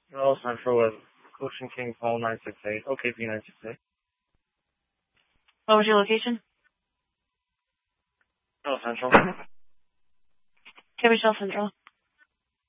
Hello, Central with Ocean King Paul 968, OKP 968. What was your location? Hello, Central. Carousel Central.